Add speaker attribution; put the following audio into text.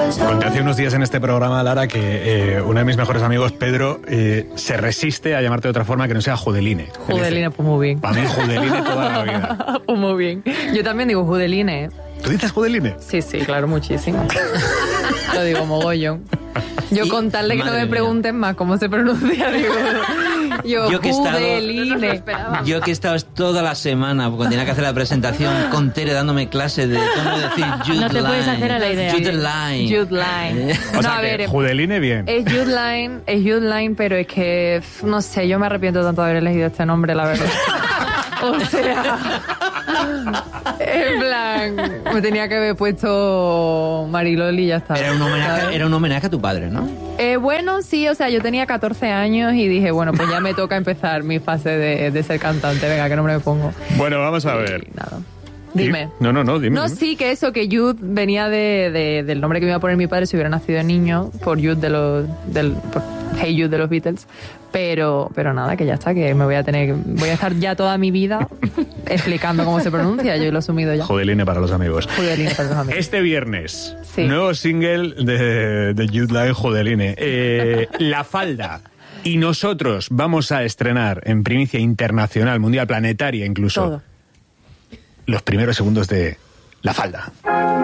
Speaker 1: Conté hace unos días en este programa, Lara, que uno de mis mejores amigos, Pedro, se resiste a llamarte de otra forma que no sea Judeline.
Speaker 2: Judeline, pues muy bien.
Speaker 1: Para mí, Judeline toda la vida.
Speaker 2: Pues muy bien. Yo también digo Judeline.
Speaker 1: ¿Tú dices Judeline?
Speaker 2: Sí, claro, muchísimo. Lo digo mogollón. Yo con tal de que no me pregunten más cómo se pronuncia, digo... Yo que Judeline.
Speaker 3: Yo que he estado toda la semana, cuando tenía que hacer la presentación con Tere dándome clases de cómo decir Jude
Speaker 4: No te puedes hacer a la idea.
Speaker 3: Jude Line.
Speaker 2: Jude Line.
Speaker 1: O sea, que Judeline bien.
Speaker 2: Es Jude Line, pero es que, no sé, yo me arrepiento tanto de haber elegido este nombre, la verdad. O sea... En plan, me tenía que haber puesto Mariloli y ya está.
Speaker 3: Era un homenaje a tu padre, ¿no?
Speaker 2: Bueno, sí, o sea, yo tenía 14 años y dije, bueno, pues ya me toca empezar mi fase de ser cantante. Venga, ¿qué nombre me pongo?
Speaker 1: Bueno, vamos a ver.
Speaker 2: Nada. Dime.
Speaker 1: No, dime.
Speaker 2: No, sí, que eso, que Jude venía del nombre que me iba a poner mi padre si hubiera nacido niño, por Jude por Hey Jude de los Beatles. Pero nada, que ya está, que voy a estar ya toda mi vida explicando cómo se pronuncia. Yo lo he asumido ya.
Speaker 1: Judeline para los amigos.
Speaker 2: Judeline para los amigos.
Speaker 1: Este viernes,
Speaker 2: sí.
Speaker 1: Nuevo single de Jude Line, Judeline. La falda. Y nosotros vamos a estrenar en primicia internacional, mundial, planetaria incluso,
Speaker 2: todo.
Speaker 1: Los primeros segundos de La falda.